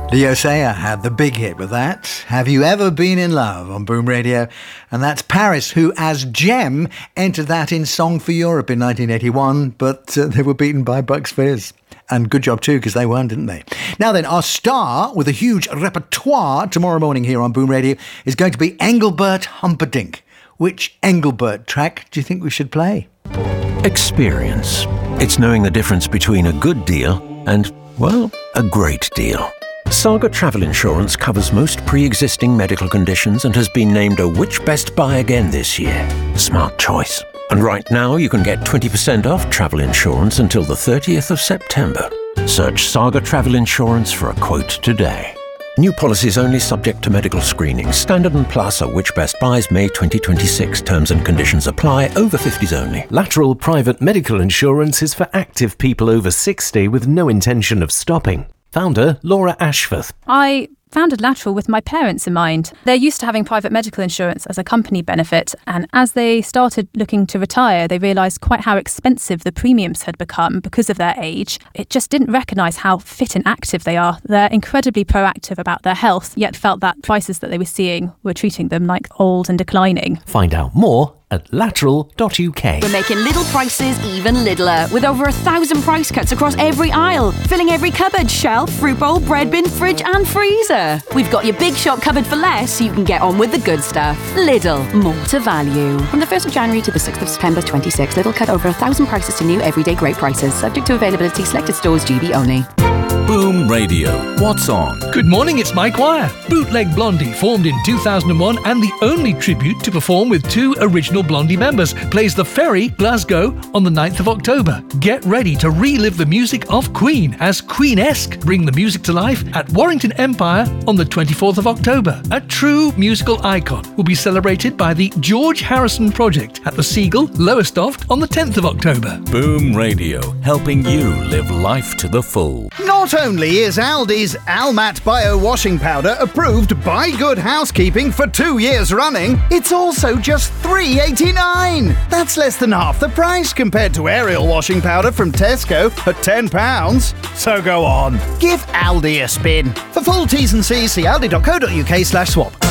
Leo Sayer had the big hit with that. Have You Ever Been in Love on Boom Radio? And that's Paris, who, as Gem, entered that in Song for Europe in 1981, but they were beaten by Bucks Fizz. And good job too, because they won, didn't they? Now then, our star with a huge repertoire tomorrow morning here on Boom Radio is going to be Engelbert Humperdinck. Which Engelbert track do you think we should play? Experience. It's knowing the difference between a good deal and, well, a great deal. Saga Travel Insurance covers most pre-existing medical conditions and has been named a Which Best Buy again this year. Smart choice. And right now you can get 20% off travel insurance until the 30th of September. Search Saga Travel Insurance for a quote today. New policies only subject to medical screening. Standard and Plus are Which Best Buys May 2026. Terms and conditions apply. Over 50s only. Lateral private medical insurance is for active people over 60 with no intention of stopping. Founder Laura Ashforth. I founded Lateral with my parents in mind. They're used to having private medical insurance as a company benefit, and as they started looking to retire, they realised quite how expensive the premiums had become because of their age. It just didn't recognise how fit and active they are. They're incredibly proactive about their health, yet felt that prices that they were seeing were treating them like old and declining. Find out more at lateral.uk. We're making little prices even littler, with over 1,000 price cuts across every aisle, filling every cupboard, shelf, fruit bowl, bread bin, fridge and freezer. We've got your big shop covered for less, so you can get on with the good stuff. Lidl, more to value. From the 1st of January to the 6th of September 26, Lidl cut over 1,000 prices to new everyday great prices, subject to availability, selected stores, GB only. Boom Radio. What's on? Good morning, it's Mike Wire. Bootleg Blondie, formed in 2001 and the only tribute to perform with two original Blondie members, plays the Ferry, Glasgow on the 9th of October. Get ready to relive the music of Queen as Queen-esque bring the music to life at Warrington Empire on the 24th of October. A true musical icon will be celebrated by the George Harrison Project at the Seagull, Lowestoft on the 10th of October. Boom Radio, helping you live life to the full. Not only is Aldi's Almat Bio Washing Powder approved by Good Housekeeping for 2 years running, it's also just $3.89. That's less than half the price compared to Ariel washing powder from Tesco at £10. So go on, give Aldi a spin. For full T's and C's, see aldi.co.uk/swap.